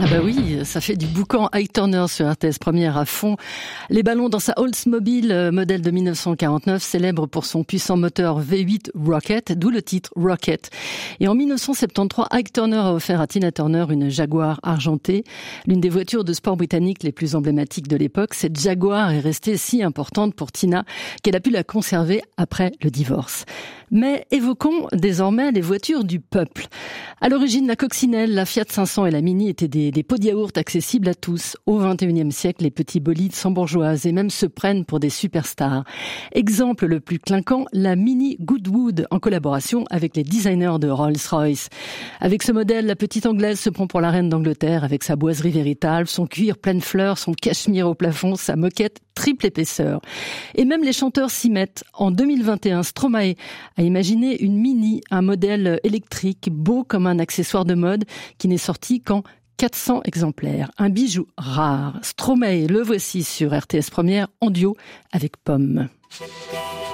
Ah bah oui, ça fait du boucan Ike Turner sur RTS Première à fond. Les ballons dans sa Oldsmobile modèle de 1949, célèbre pour son puissant moteur V8 Rocket, d'où le titre Rocket. Et en 1973, Ike Turner a offert à Tina Turner une Jaguar argentée, l'une des voitures de sport britanniques les plus emblématiques de l'époque. Cette Jaguar est restée si importante pour Tina qu'elle a pu la conserver après le divorce. Mais évoquons désormais les voitures du peuple. À l'origine, la Coccinelle, la Fiat 500 et la Mini étaient des pots de yaourt accessibles à tous. Au XXIe siècle, les petits bolides s'embourgeoisent et même se prennent pour des superstars. Exemple le plus clinquant, la Mini Goodwood en collaboration avec les designers de Rolls-Royce. Avec ce modèle, la petite Anglaise se prend pour la reine d'Angleterre avec sa boiserie véritable, son cuir plein de fleurs, son cachemire au plafond, sa moquette triple épaisseur. Et même les chanteurs s'y mettent. En 2021, Stromae a imaginé une Mini, un modèle électrique beau comme un accessoire de mode qui n'est sorti qu'en 400 exemplaires. Un bijou rare. Stromae, le voici sur RTS Première en duo avec Pomme.